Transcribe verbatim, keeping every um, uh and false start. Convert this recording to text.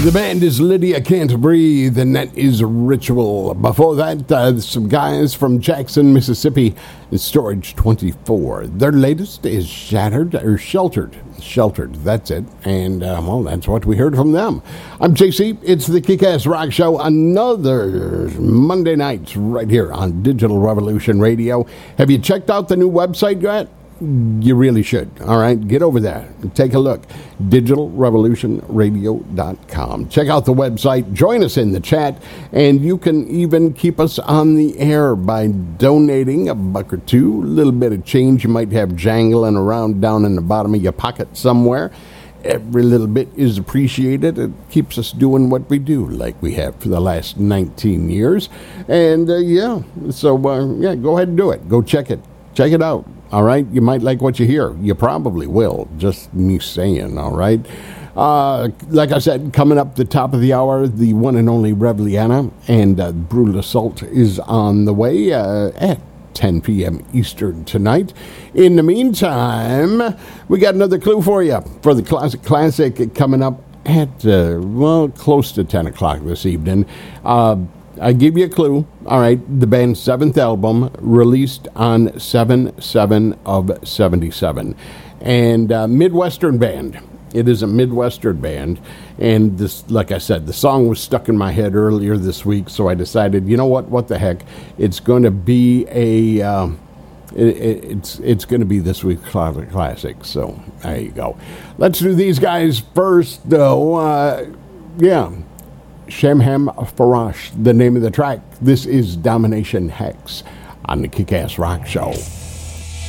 The band is Lydia Can't Breathe, and that is Ritual. Before that, uh, some guys from Jackson, Mississippi, Storage twenty-four. Their latest is Shattered, or Sheltered. Sheltered, that's it. And, uh, well, that's what we heard from them. I'm J C. It's the Kick-Ass Rock Show. Another Monday night right here on Digital Revolution Radio. Have you checked out the new website yet? You really should. All right, get over there and take a look. digital revolution radio dot com. Check out the website. Join us in the chat. And you can even keep us on the air by donating a buck or two. A little bit of change you might have jangling around down in the bottom of your pocket somewhere. Every little bit is appreciated. It keeps us doing what we do like we have for the last nineteen years. And, uh, yeah, so, uh, yeah, go ahead and do it. Go check it. Check it out. All right, you might like what you hear. You probably will. Just me saying, all right? Uh, like I said, coming up the top of the hour, the one and only Revliana and uh, Brutal Assault is on the way uh, at ten p.m. Eastern tonight. In the meantime, we got another clue for you for the Classic Classic coming up at, uh, well, close to ten o'clock this evening. Uh I give you a clue. All right, the band's seventh album released on seven seven of seventy-seven. And uh, Midwestern band. It is a Midwestern band. And this, like I said, the song was stuck in my head earlier this week, so I decided, you know what, what the heck? It's going to be a... Uh, it, it, it's it's going to be this week's classic. So there you go. Let's do these guys first, though. Uh, yeah. Shamham Farash, the name of the track. This is Domination Hex on the Kick-Ass Rock Show.